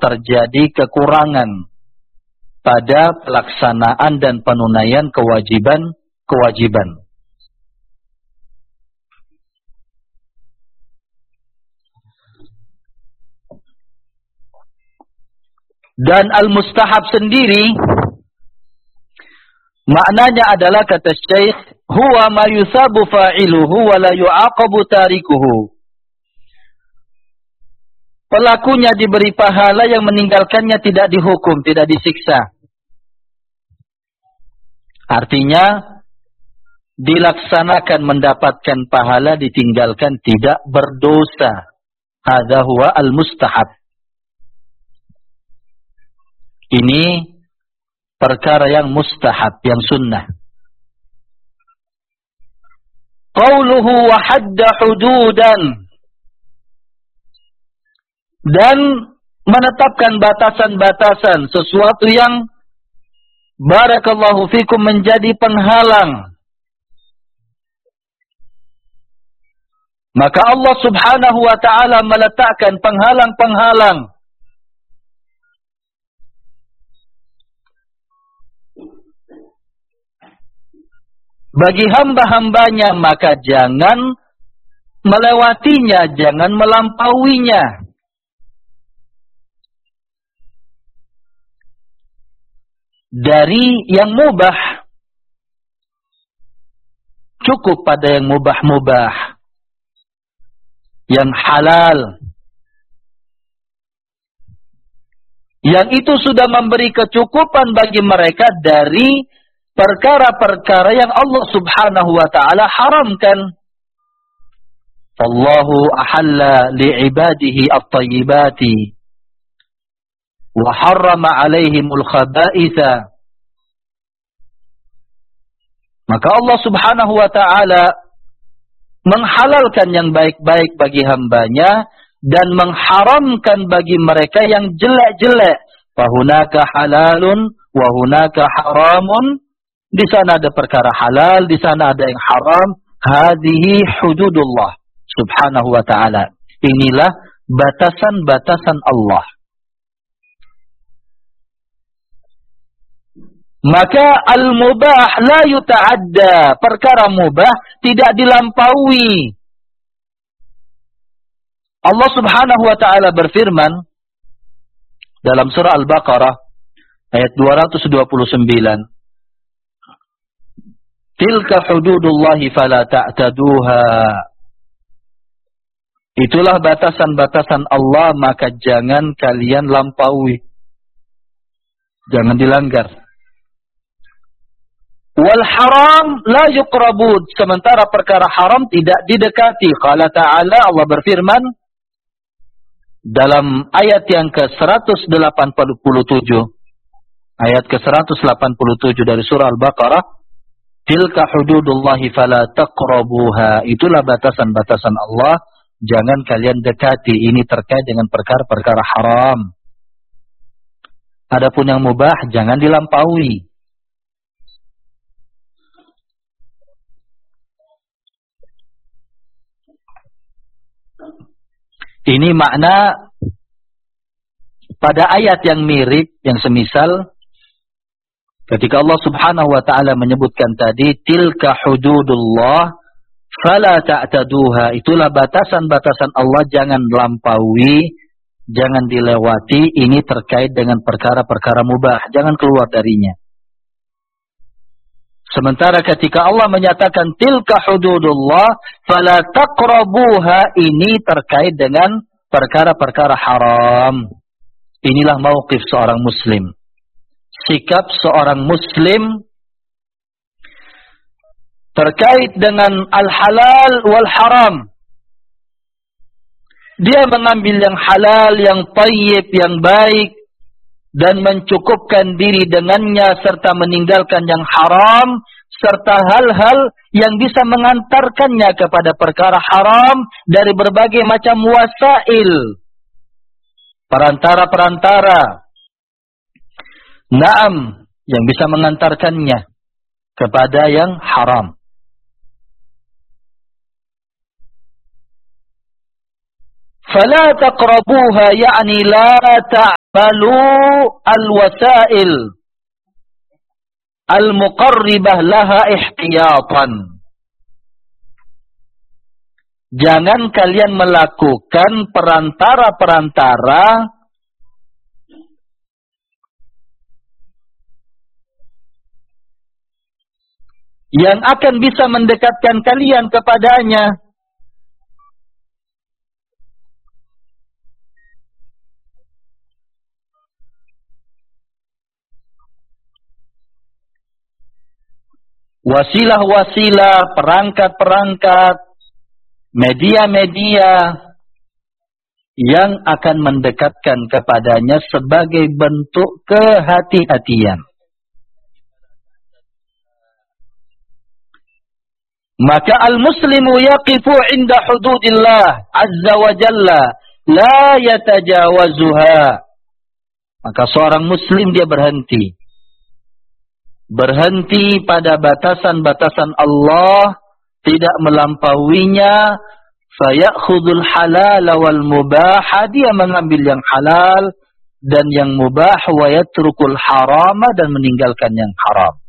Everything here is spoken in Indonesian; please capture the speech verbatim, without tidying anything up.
terjadi kekurangan pada pelaksanaan dan penunaian kewajiban-kewajiban. Dan al-mustahab sendiri maknanya adalah, kata Syekh, huwa ma yusabu fa'iluhu wa la yu'aqabu tarikuhu. Pelakunya diberi pahala, yang meninggalkannya tidak dihukum, tidak disiksa. Artinya dilaksanakan mendapatkan pahala, ditinggalkan tidak berdosa. Hadza huwa al-mustahab. Ini perkara yang mustahab, yang sunnah. Qauluhu wa hadda hududan, dan menetapkan batasan-batasan, sesuatu yang barakallahu fikum menjadi penghalang. Maka Allah subhanahu wa ta'ala meletakkan penghalang-penghalang bagi hamba-hambanya, maka jangan melewatinya, jangan melampauinya. Dari yang mubah, cukup pada yang mubah-mubah, yang halal, yang itu sudah memberi kecukupan bagi mereka dari perkara-perkara yang Allah subhanahu wa ta'ala haramkan. Allahu ahalla li'ibadihi at-tayyibati wa harrama alaihimul khaba'itha. Maka Allah subhanahu wa ta'ala menghalalkan yang baik-baik bagi hambanya dan mengharamkan bagi mereka yang jelek-jelek. Fahunaka halalun wa hunaka haramun. Di sana ada perkara halal, di sana ada yang haram. Hadhihi hududullah subhanahu wa ta'ala. Inilah batasan-batasan Allah. Maka al-mubah la yuta'adda. Perkara mubah tidak dilampaui. Allah subhanahu wa ta'ala berfirman dalam surah Al-Baqarah ayat dua ratus dua puluh sembilan. Tilka hududullahi fala ta'taduha. Itulah batasan-batasan Allah, maka jangan kalian lampaui. Jangan dilanggar. Wal haram la yuqrabud. Sementara perkara haram tidak didekati. Qala ta'ala, Allah berfirman dalam ayat yang ke seratus delapan puluh tujuh. Ayat ke seratus delapan puluh tujuh dari surah Al-Baqarah. Tilka hududullahi fala taqrabuha. Itulah batasan-batasan Allah, jangan kalian dekati. Ini terkait dengan perkara-perkara haram. Adapun yang mubah jangan dilampaui. Ini makna pada ayat yang mirip, yang semisal ketika Allah subhanahu wa ta'ala menyebutkan tadi, tilka hududullah fala ta'taduha. Itulah batasan-batasan Allah, jangan lampaui, jangan dilewati. Ini terkait dengan perkara-perkara mubah, jangan keluar darinya. Sementara ketika Allah menyatakan tilka hududullah fala taqrabuha, ini terkait dengan perkara-perkara haram. Inilah mauqif seorang muslim. Sikap seorang muslim terkait dengan al-halal wal haram. Dia mengambil yang halal, yang thayyib, yang baik, dan mencukupkan diri dengannya, serta meninggalkan yang haram, serta hal-hal yang bisa mengantarkannya kepada perkara haram dari berbagai macam wasail, perantara-perantara. Naam, yang bisa mengantarkannya kepada yang haram. Fala taqrabuha ya'ni la ta'malu al-wasail al-muqarribah laha ihtiyatan. Jangan kalian melakukan perantara-perantara yang akan bisa mendekatkan kalian kepadanya. Wasilah-wasilah, perangkat-perangkat, media-media yang akan mendekatkan kepadanya sebagai bentuk kehati-hatian. Maka al-muslimu yaqifu inda hududillah azza wa jalla la yatajawazuha. Maka seorang muslim dia berhenti. Berhenti pada batasan-batasan Allah, tidak melampauinya. Fayakhudul halal wal mubah, dia mengambil yang halal dan yang mubah, wa yatrukul harama, dan meninggalkan yang haram.